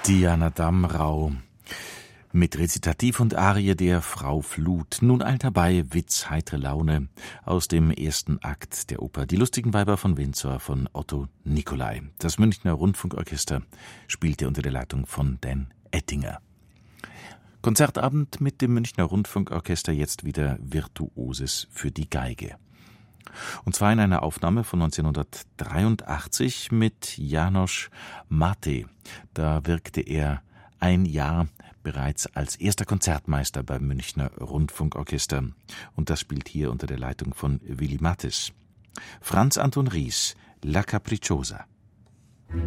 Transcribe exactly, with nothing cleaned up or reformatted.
Diana Damrau mit Rezitativ und Arie der Frau Flut. Nun eilt herbei Witz, heitere Laune aus dem ersten Akt der Oper Die lustigen Weiber von Windsor von Otto Nicolai. Das Münchner Rundfunkorchester spielte unter der Leitung von Dan Ettinger. Konzertabend mit dem Münchner Rundfunkorchester, jetzt wieder Virtuoses für die Geige. Und zwar in einer Aufnahme von neunzehnhundertdreiundachtzig mit János Máté. Da wirkte er ein Jahr bereits als erster Konzertmeister beim Münchner Rundfunkorchester. Und das spielt hier unter der Leitung von Willy Mathis. Franz Anton Ries, La Capricciosa.